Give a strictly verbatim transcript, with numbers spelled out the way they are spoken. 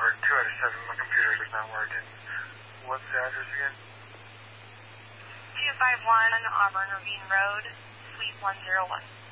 Auburn, two out of seven. My computer is not working. What's the address again? two five one Auburn Ravine Road, Suite one oh one.